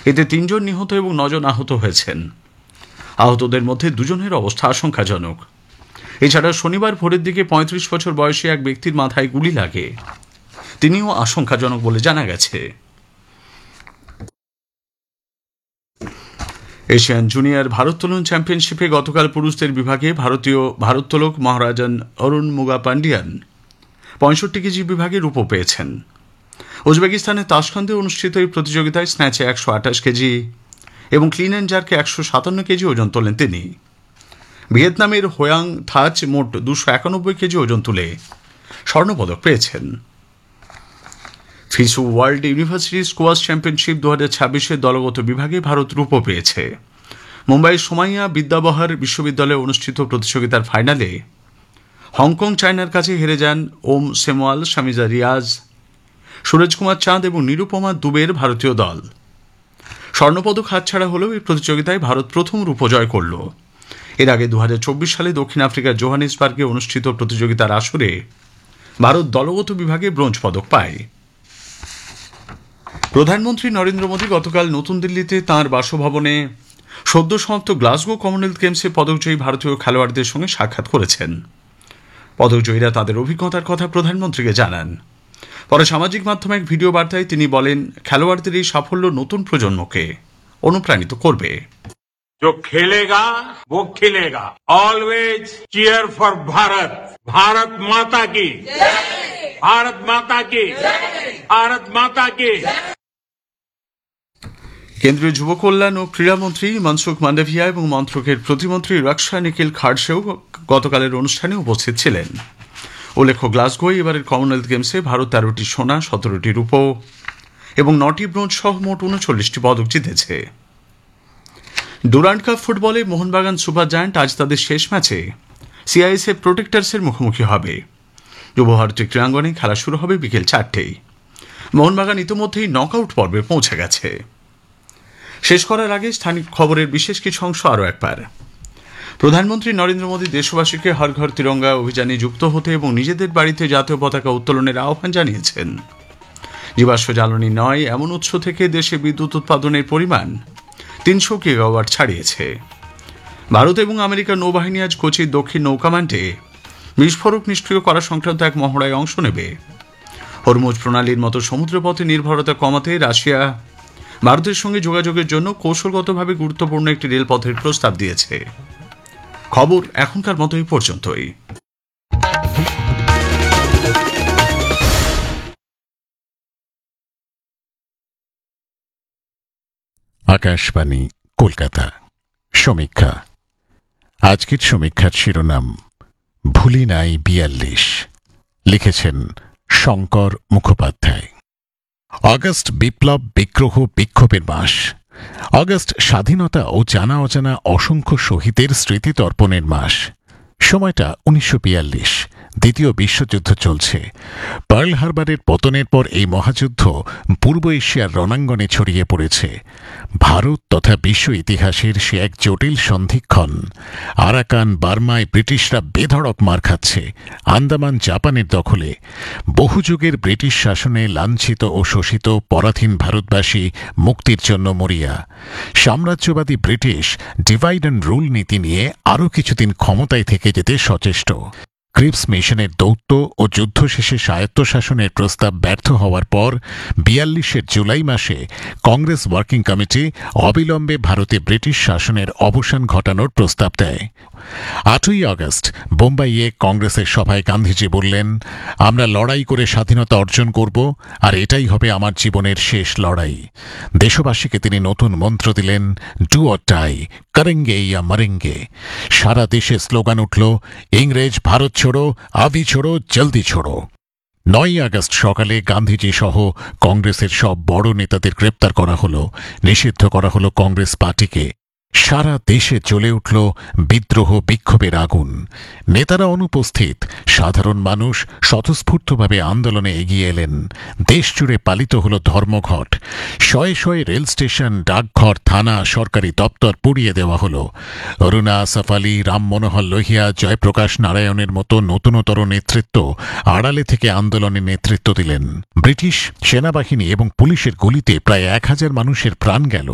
এতে ৩ জন নিহত এবং ৯ জন আহত হয়েছেন। আহতদের মধ্যে 2 জনের অবস্থা আশঙ্কাজনক। এছাড়া শনিবার ভোরের দিকে ৩৫ বছর বয়সী এক ব্যক্তির মাথায় গুলি লাগে, তিনিও আশঙ্কাজনক বলে জানা গেছে। এশিয়ান জুনিয়র ভারোত্তোলন চ্যাম্পিয়নশিপে গতকাল পুরুষদের বিভাগে ভারতীয় ভারোত্তোলক মহারাজন অরুণ মুগাপান্ডিয়ান ৬৫ কেজি বিভাগে রূপো পেয়েছেন। উজবেকিস্তানের তাশখন্দে অনুষ্ঠিত এই প্রতিযোগিতায় স্ন্যাচে ১২৮ কেজি এবং ক্লিন অ্যান্ড জার্কে ১৫৭ কেজি ওজন তোলেন তিনি। ভিয়েতনামের হোয়াং থাচ মোট ২৯১ কেজি ওজন তুলে স্বর্ণপদক পেয়েছেন। ফিসু ওয়ার্ল্ড ইউনিভার্সিটি স্কোয়াশ চ্যাম্পিয়নশিপ ২০২৬-এর দলগত বিভাগে ভারত রূপো পেয়েছে। মুম্বাইয়ের সোমাইয়া বিদ্যাবহার বিশ্ববিদ্যালয়ে অনুষ্ঠিত প্রতিযোগিতার ফাইনালে হংকং চায়নার কাছে হেরে যান ওম সেমওয়াল, শামিজা রিয়াজ, সুরজ কুমার চাঁদ এবং নিরুপমা দুবের ভারতীয় দল। স্বর্ণপদক হাতছাড়া হলেও এই প্রতিযোগিতায় ভারত প্রথম রূপো জয় করল। এর আগে ২০২৪ সালে দক্ষিণ আফ্রিকার জোহানেসবার্গে অনুষ্ঠিত প্রতিযোগিতার আসরে ভারত দলগত বিভাগে ব্রোঞ্জ পদক পায়। প্রধানমন্ত্রী নরেন্দ্র মোদী গতকাল নতুন দিল্লিতে তাঁর বাসভবনে সদ্য সমাপ্ত গ্লাসগো কমনওয়েলথ গেমসে পদকজয়ী ভারতীয় খেলোয়াড়দের সঙ্গে সাক্ষাৎ করেছেন। পদকজয়ীরা তাদের অভিজ্ঞতার কথা প্রধানমন্ত্রীকে জানান। পরে সামাজিক মাধ্যমে এক ভিডিও বার্তায় তিনি বলেন, খেলোয়াড়দের এই সাফল্য নতুন প্রজন্মকে অনুপ্রাণিত করবে। जो खेलेगा वो खिलेगा। Always cheer for Bharat. Bharat माता की, भारत माता की, भारत माता की। কেন্দ্রীয় যুব কল্যাণ ও ক্রীড়ামন্ত্রী মনসুখ মান্ডভিয়া এবং মন্ত্রকের প্রতিমন্ত্রী রক্ষা নিখিল খাড়সেও গতকালের অনুষ্ঠানে উপস্থিত ছিলেন। উল্লেখ্য, গ্লাসগোয় এবারের কমনওয়েলথ গেমসে ভারত ১৩টি সোনা, ১৭টি রূপো এবং ৯টি ব্রোঞ্জ সহ মোট ৩৯টি পদক জিতেছে। ডুরান্ড কাপ ফুটবলে মোহনবাগান সুপার জায়ান্ট আজ তাদের শেষ ম্যাচে সিআইএসএফ প্রোটেক্টার্সের মুখোমুখি হবে। যুব ভারতী ক্রীড়াঙ্গনে খেলা শুরু হবে বিকেল ৪টেয়। মোহনবাগান ইতিমধ্যেই নকআউট পর্বে পৌঁছে গেছে। শেষ করার আগে স্থানীয় খবরের বিশেষ কিছু অংশ আরও একবার। প্রধানমন্ত্রী নরেন্দ্র মোদী দেশবাসীকে হর ঘর তিরঙ্গা অভিযানে যুক্ত হতে এবং নিজেদের বাড়িতে জাতীয় পতাকা উত্তোলনের আহ্বান জানিয়েছেন। জীবাশ্ম জ্বালানি নয় এমন উৎস থেকে দেশে বিদ্যুৎ উৎপাদনের পরিমাণ ৩০০ গিগাওয়াট ছাড়িয়েছে। ভারত এবং আমেরিকার নৌবাহিনী আজ কোচির দক্ষিণ নৌকামান্ডে বিস্ফোরক নিষ্ক্রিয় করা সংক্রান্ত এক মহড়ায় অংশ নেবে। হরমুজ প্রণালীর মতো সমুদ্রপথে নির্ভরতা কমাতে রাশিয়া ভারতের সঙ্গে যোগাযোগের জন্য কৌশলগতভাবে গুরুত্বপূর্ণ একটি রেলপথের প্রস্তাব দিয়েছে। খবর এখনকার মতো এই পর্যন্তই। আকাশবাণী কলকাতা। সমীক্ষা। আজকের সমীক্ষার শিরোনাম ভুলি নাই ৪২। লিখেছেন শঙ্কর মুখোপাধ্যায়। অগস্ট বিপ্লব, বিগ্রহ, বিক্ষোভের মাস। অগস্ট স্বাধীনতা ও জানা অজানা অসংখ্য শহীদের স্মৃতিতর্পণের মাস। সময়টা ১৯৪২। দ্বিতীয় বিশ্বযুদ্ধ চলছে। পার্ল হারবারের পতনের পর এই মহাযুদ্ধ পূর্ব এশিয়ার রণাঙ্গনে ছড়িয়ে পড়েছে। ভারত তথা বিশ্ব ইতিহাসের সে এক জটিল সন্ধিক্ষণ। আরাকান বার্মায় ব্রিটিশরা বেধড়ক মার খাচ্ছে। আন্দামান জাপানের দখলে। বহু যুগের ব্রিটিশ শাসনে লাঞ্ছিত ও শোষিত পরাধীন ভারতবাসী মুক্তির জন্য মরিয়া। সাম্রাজ্যবাদী ব্রিটিশ ডিভাইড অ্যান্ড রুল নীতি নিয়ে আরও কিছুদিন ক্ষমতায় থেকে যেতে সচেষ্ট। ক্রিপস মিশনের দৌত্য ও যুদ্ধ শেষে স্বায়ত্তশাসনের প্রস্তাব ব্যর্থ হওয়ার পর ৪২-এর জুলাই মাসে কংগ্রেস ওয়ার্কিং কমিটি অবিলম্বে ভারতে ব্রিটিশ শাসনের অবসান ঘটানোর প্রস্তাব দেয়। ৮ই আগস্ট বোম্বাইয়ে কংগ্রেসের সভায় গান্ধীজি বললেন, আমরা লড়াই করে স্বাধীনতা অর্জন করব, আর এটাই হবে আমার জীবনের শেষ লড়াই। দেশবাসীকে তিনি নতুন মন্ত্র দিলেন, ডু অর ডাই, করেঙ্গে ইয়া মরেঙ্গে। সারা দেশে স্লোগান উঠল, ইংরেজ ভারত ছোড়ো, আভি ছোড়ো, জলদি ছোড়ো। ৯ই আগস্ট সকালে গান্ধীজি সহ কংগ্রেসের সব বড় নেতাদের গ্রেপ্তার করা হল, নিষিদ্ধ করা হল কংগ্রেস পার্টিকে। সারা দেশে জ্বলে উঠল বিদ্রোহ, বিক্ষোভের আগুন। নেতারা অনুপস্থিত, সাধারণ মানুষ স্বতঃস্ফূর্তভাবে আন্দোলনে এগিয়ে এলেন। দেশজুড়ে পালিত হল ধর্মঘট। শয়ে শয়ে রেল স্টেশন, ডাকঘর, থানা, সরকারি দপ্তর পুড়িয়ে দেওয়া হল। অরুণা আসফ আলী, রাম মনোহর লোহিয়া, জয়প্রকাশ নারায়ণের মতো নতুনতর নেতৃত্ব আড়ালে থেকে আন্দোলনে নেতৃত্ব দিলেন। ব্রিটিশ সেনাবাহিনী এবং পুলিশের গুলিতে প্রায় ১,০০০ মানুষের প্রাণ গেল।